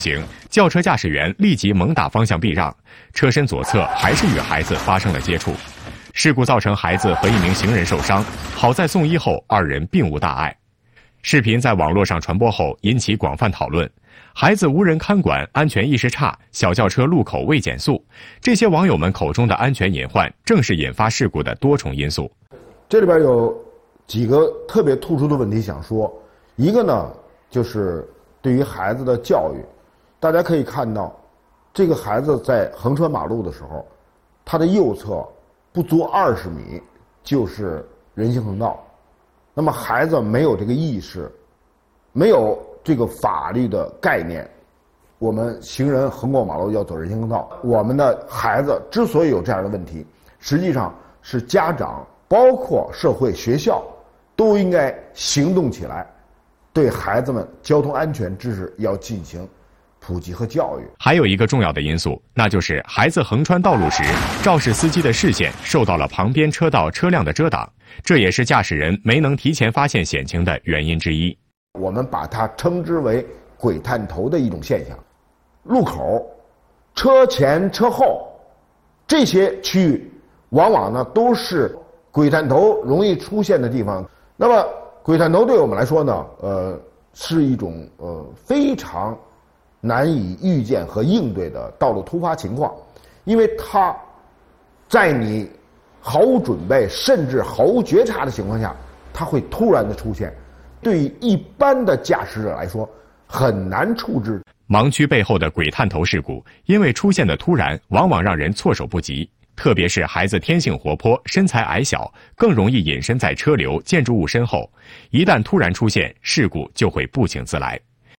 行，轿车驾驶员立即猛打方向避让，车身左侧还是与孩子发生了接触。事故造成孩子和一名行人受伤，好在送医后二人并无大碍。视频在网络上传播后引起广泛讨论，孩子无人看管，安全意识差，小轿车路口未减速，这些网友们口中的安全隐患，正是引发事故的多重因素。 这里边有几个特别突出的问题想说，一个呢就是对于孩子的教育，大家可以看到，这个孩子在横穿马路的时候，他的右侧不足20米就是人行横道。那么孩子没有这个意识，没有这个法律的概念，我们行人横过马路要走人行横道。我们的孩子之所以有这样的问题，实际上是家长包括社会学校都应该行动起来，对孩子们交通安全知识要进行普及和教育。 还有一个重要的因素，那就是孩子横穿道路时，肇事司机的视线受到了旁边车道车辆的遮挡，这也是驾驶人没能提前发现险情的原因之一。 我们把它称之为鬼探头的一种现象。路口、车前车后这些区域，往往呢都是鬼探头容易出现的地方。那么鬼探头对我们来说呢，是一种非常难以预见和应对的道路突发情况，因为它在你毫无准备甚至毫无觉察的情况下，它会突然的出现，对于一般的驾驶者来说很难处置。 盲区背后的鬼探头事故，因为出现的突然，往往让人措手不及。特别是孩子天性活泼，身材矮小，更容易隐身在车流、建筑物身后，一旦突然出现，事故就会不请自来。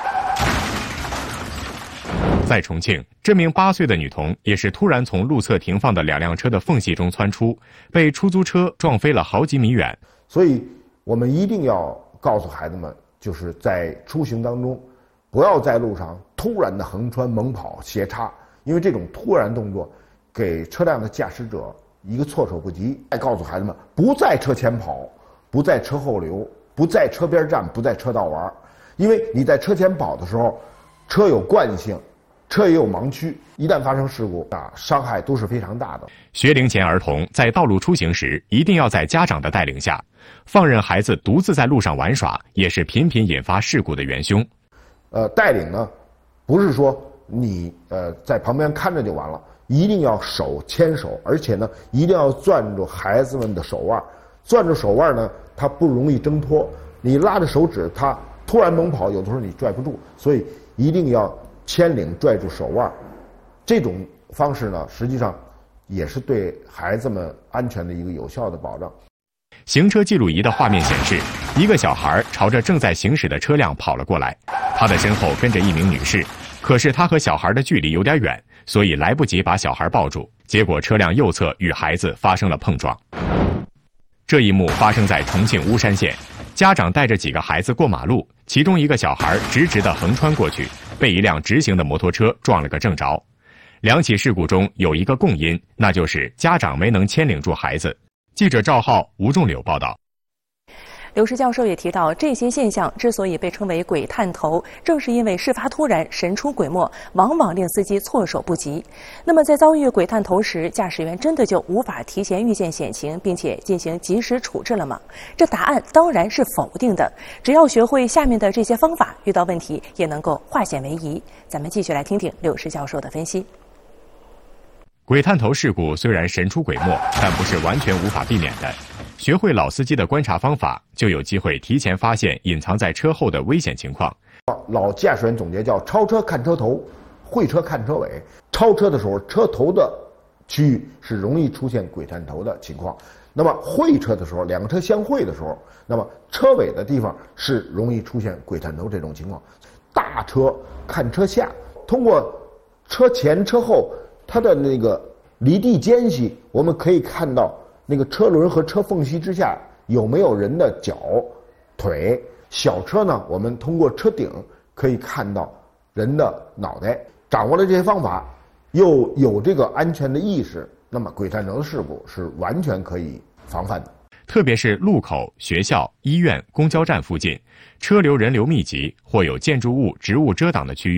在重庆，这名8岁的女童也是突然从路侧停放的2辆车的缝隙中窜出，被出租车撞飞了好几米远。 所以我们一定要告诉孩子们，就是在出行当中，不要在路上突然的横穿、猛跑、斜插，因为这种突然动作给车辆的驾驶者一个措手不及。再告诉孩子们，不在车前跑，不在车后溜，不在车边站，不在车道玩，因为你在车前跑的时候，车有惯性，车也有盲区，一旦发生事故伤害都是非常大的。 学龄前儿童在道路出行时，一定要在家长的带领下，放任孩子独自在路上玩耍，也是频频引发事故的元凶。 带领呢，不是说你在旁边看着就完了，一定要手牵手，而且呢，一定要攥住孩子们的手腕，攥住手腕呢，它不容易挣脱。你拉着手指，它突然猛跑，有的时候你拽不住，所以一定要牵领拽住手腕。这种方式呢，实际上也是对孩子们安全的一个有效的保障。 行车记录仪的画面显示，一个小孩朝着正在行驶的车辆跑了过来，他的身后跟着一名女士，可是他和小孩的距离有点远，所以来不及把小孩抱住，结果车辆右侧与孩子发生了碰撞。这一幕发生在重庆巫山县，家长带着几个孩子过马路，其中一个小孩直直地横穿过去，被一辆直行的摩托车撞了个正着。2起事故中有一个共因，那就是家长没能牵领住孩子。记者赵浩、吴仲柳报道。 刘石教授也提到，这些现象之所以被称为鬼探头，正是因为事发突然、神出鬼没，往往令司机措手不及。那么在遭遇鬼探头时，驾驶员真的就无法提前预见险情，并且进行及时处置了吗？这答案当然是否定的。只要学会下面的这些方法，遇到问题也能够化险为夷。咱们继续来听听刘石教授的分析。 鬼探头事故虽然神出鬼没，但不是完全无法避免的。学会老司机的观察方法，就有机会提前发现隐藏在车后的危险情况。 老驾驶员总结叫超车看车头，会车看车尾。超车的时候，车头的区域是容易出现鬼探头的情况。那么会车的时候，2个车相会的时候，那么车尾的地方是容易出现鬼探头这种情况。大车看车下，通过车前车后它的那个离地间隙，我们可以看到那个车轮和车缝隙之下有没有人的脚、腿。小车呢，我们通过车顶可以看到人的脑袋。掌握了这些方法，又有这个安全的意识，那么鬼探头的事故是完全可以防范的。 特别是路口、学校、医院、公交站附近，车流人流密集或有建筑物、植物遮挡的区域，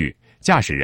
驾驶人